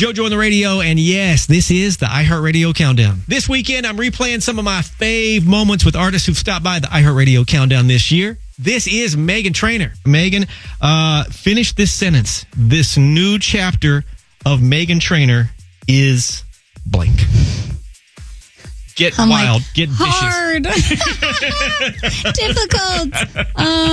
JoJo on the radio, and yes, this is the iHeartRadio Countdown. This weekend, I'm replaying some of my fave moments with artists who've stopped by the iHeartRadio Countdown this year. This is Meghan Trainor. Meghan, finish this sentence. This new chapter of Meghan Trainor is blank. Get wild. Like, get vicious. Hard. Difficult.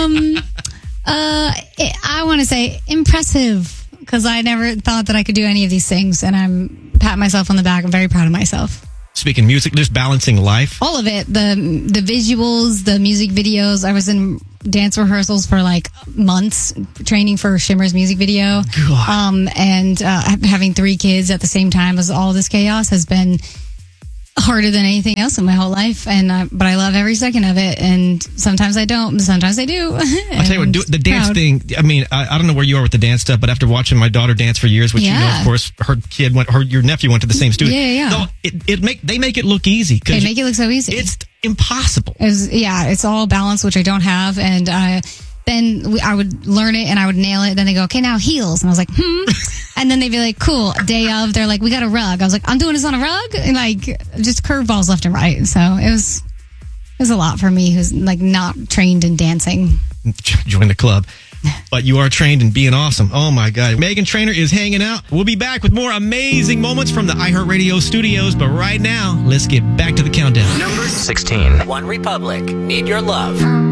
I want to say impressive, because I never thought that I could do any of these things, and I'm patting myself on the back. I'm very proud of myself. Speaking of music, just balancing life. All of it. The visuals, the music videos. I was in dance rehearsals for like months, training for Shimmer's music video. God. And having 3 kids at the same time as all this chaos has been harder than anything else in my whole life, and but I love every second of it. And sometimes I don't, but sometimes I do. I'll tell you what, the dance thing. I mean, I don't know where you are with the dance stuff, but after watching my daughter dance for years, which you know, of course, your nephew went to the same studio. Yeah. So they make it look easy. They make it look so easy. It's impossible. It's all balance, which I don't have, and then I would learn it and I would nail it. Then they go, okay, now heels. And I was like, And then they'd be like, cool. Day of, they're like, we got a rug. I was like, I'm doing this on a rug? And like, just curveballs left and right. So it was a lot for me, who's like not trained in dancing. Join the club. But you are trained in being awesome. Oh my God. Meghan Trainor is hanging out. We'll be back with more amazing moments from the iHeartRadio studios. But right now, let's get back to the countdown. Number 16. One Republic. Need Your Love.